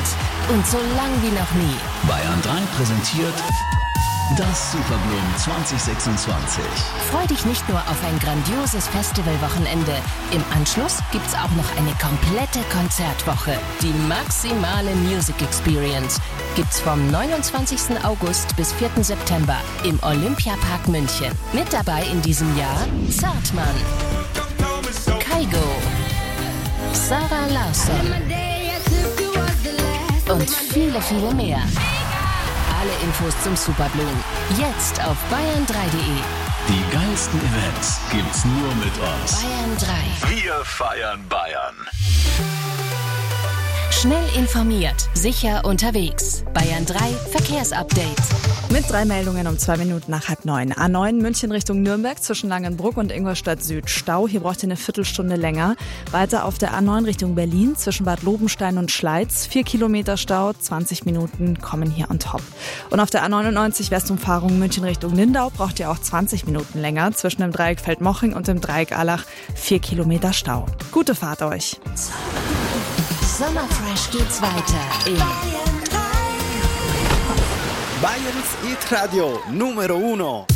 Und so lang wie noch nie. Bayern 3 präsentiert das Superblumen 2026. Freu dich nicht nur auf ein grandioses Festivalwochenende. Im Anschluss gibt's auch noch eine komplette Konzertwoche. Die maximale Music Experience gibt's vom 29. August bis 4. September im Olympiapark München. Mit dabei in diesem Jahr Zartmann, Kygo, Sarah Larsson und viele, viele mehr. Alle Infos zum Superblumen jetzt auf bayern3.de. Die geilsten Events gibt's nur mit uns. Bayern 3. Wir feiern Bayern. Schnell informiert, sicher unterwegs. Bayern 3 Verkehrsupdate. Mit 3 Meldungen um 2 Minuten nach 8:30. A9 München Richtung Nürnberg zwischen Langenbruck und Ingolstadt Süd Stau. Hier braucht ihr eine Viertelstunde länger. Weiter auf der A9 Richtung Berlin zwischen Bad Lobenstein und Schleiz. 4 Kilometer Stau, 20 Minuten kommen hier on top. Und auf der A99 Westumfahrung München Richtung Lindau braucht ihr auch 20 Minuten länger. Zwischen dem Dreieck Feldmoching und dem Dreieck Allach 4 Kilometer Stau. Gute Fahrt euch. Sommerfresh geht's weiter in Bayerns Hit Radio Numero 1.